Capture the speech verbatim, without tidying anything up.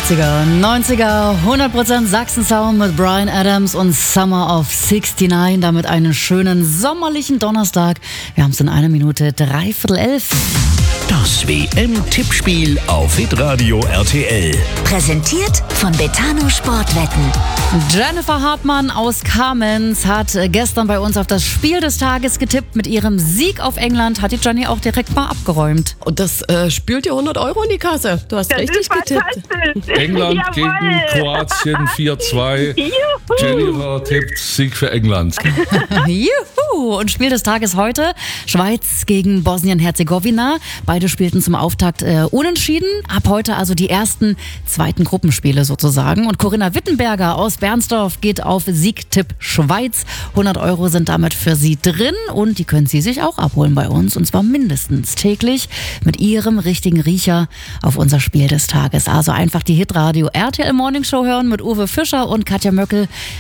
achtziger, neunziger, hundert Prozent Sachsen-Sound mit Bryan Adams und Summer of sixty-nine. Damit einen schönen sommerlichen Donnerstag. Wir haben es in einer Minute dreiviertel elf. Das W M-Tippspiel auf Hitradio R T L. Präsentiert von Betano Sportwetten. Jennifer Hartmann aus Kamenz hat gestern bei uns auf das Spiel des Tages getippt. Mit ihrem Sieg auf England hat die Jenny auch direkt mal abgeräumt. Und das äh, spült dir hundert Euro in die Kasse. Du hast Das richtig ist getippt. England Jawohl. gegen Kroatien vier zwei. Juhu. Jennifer tippt Sieg für England. Juhu! Und Spiel des Tages heute: Schweiz gegen Bosnien-Herzegowina. Beide spielten zum Auftakt äh, unentschieden. Ab heute also die ersten zweiten Gruppenspiele sozusagen. Und Corinna Wittenberger aus Bernsdorf geht auf Siegtipp Schweiz. hundert Euro sind damit für sie drin und die können sie sich auch abholen bei uns. Und zwar mindestens täglich mit ihrem richtigen Riecher auf unser Spiel des Tages. Also einfach die Hitradio R T L Morning Show hören mit Uwe Fischer und Katja Möckel.